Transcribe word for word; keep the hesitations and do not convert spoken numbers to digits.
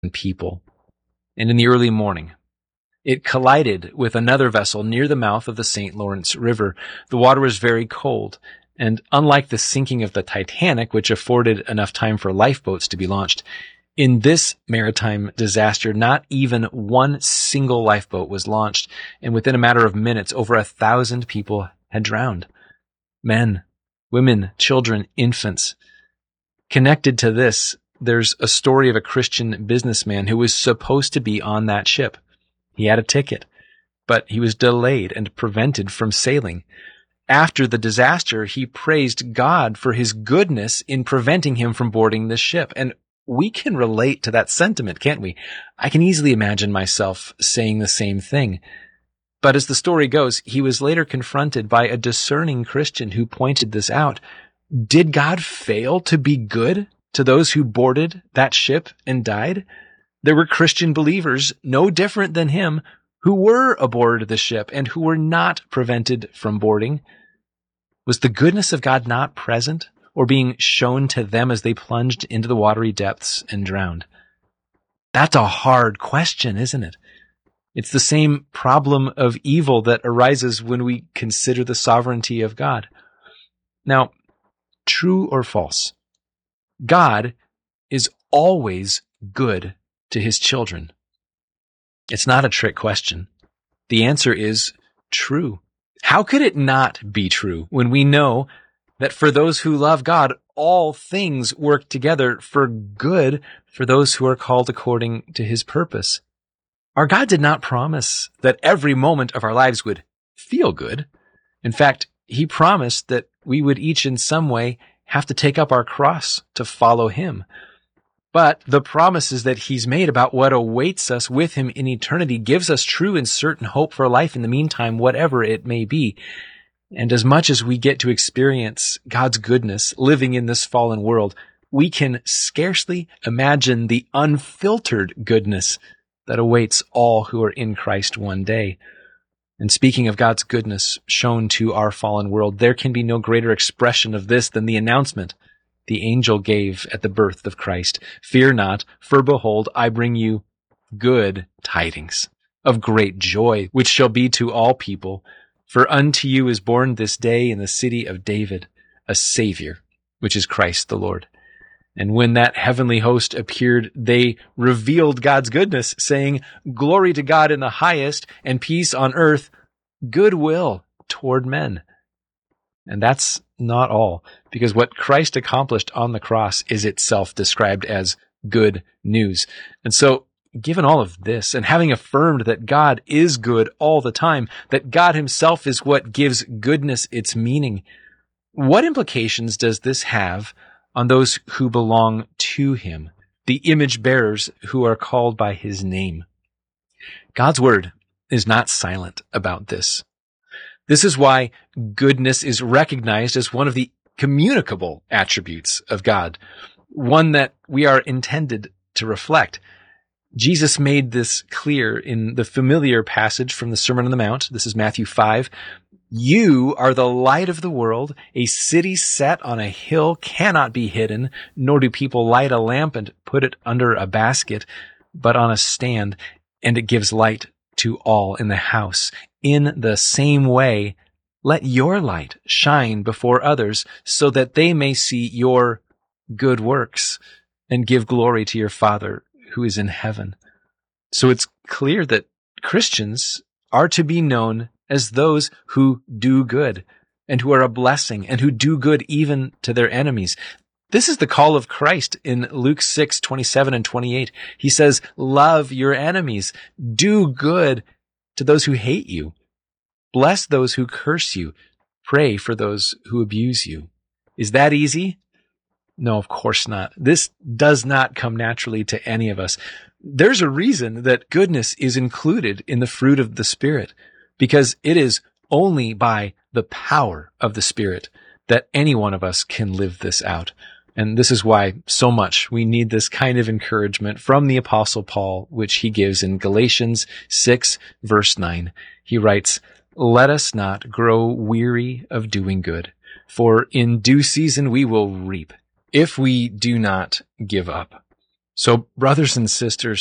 people. And in the early morning, it collided with another vessel near the mouth of the Saint Lawrence River. The water was very cold, and unlike the sinking of the Titanic, which afforded enough time for lifeboats to be launched, in this maritime disaster, not even one single lifeboat was launched, and within a matter of minutes, over a thousand people had drowned. Men, women, children, infants. Connected to this, there's a story of a Christian businessman who was supposed to be on that ship. He had a ticket, but he was delayed and prevented from sailing. After the disaster, he praised God for his goodness in preventing him from boarding the ship. And we can relate to that sentiment, can't we? I can easily imagine myself saying the same thing. But as the story goes, he was later confronted by a discerning Christian who pointed this out. Did God fail to be good to those who boarded that ship and died? There were Christian believers, no different than him, who were aboard the ship and who were not prevented from boarding. Was the goodness of God not present or being shown to them as they plunged into the watery depths and drowned? That's a hard question, isn't it? It's the same problem of evil that arises when we consider the sovereignty of God. Now, true or false? God is always good to his children. It's not a trick question. The answer is true. How could it not be true when we know that for those who love God, all things work together for good for those who are called according to his purpose? Our God did not promise that every moment of our lives would feel good. In fact, he promised that we would each in some way have to take up our cross to follow him. But the promises that he's made about what awaits us with him in eternity gives us true and certain hope for life in the meantime, whatever it may be. And as much as we get to experience God's goodness living in this fallen world, we can scarcely imagine the unfiltered goodness that awaits all who are in Christ one day. And speaking of God's goodness shown to our fallen world, there can be no greater expression of this than the announcement the angel gave at the birth of Christ. Fear not, for behold, I bring you good tidings of great joy, which shall be to all people. For unto you is born this day in the city of David a Savior, which is Christ the Lord. And when that heavenly host appeared, they revealed God's goodness, saying, Glory to God in the highest, and peace on earth, goodwill toward men. And that's not all, because what Christ accomplished on the cross is itself described as good news. And so, given all of this, and having affirmed that God is good all the time, that God himself is what gives goodness its meaning, what implications does this have on those who belong to him, the image bearers who are called by his name? God's word is not silent about this. This is why goodness is recognized as one of the communicable attributes of God, one that we are intended to reflect. Jesus made this clear in the familiar passage from the Sermon on the Mount. This is Matthew five. You are the light of the world. A city set on a hill cannot be hidden, nor do people light a lamp and put it under a basket, but on a stand, and it gives light to all in the house. In the same way, let your light shine before others, so that they may see your good works and give glory to your Father who is in heaven. So it's clear that Christians are to be known as those who do good and who are a blessing and who do good even to their enemies. This is the call of Christ in Luke six, twenty-seven and twenty-eight. He says, love your enemies, do good to those who hate you, bless those who curse you, pray for those who abuse you. Is that easy? No, of course not. This does not come naturally to any of us. There's a reason that goodness is included in the fruit of the Spirit, because it is only by the power of the Spirit that any one of us can live this out. And this is why so much we need this kind of encouragement from the Apostle Paul, which he gives in Galatians six, verse nine. He writes, let us not grow weary of doing good, for in due season we will reap, if we do not give up. So, brothers and sisters,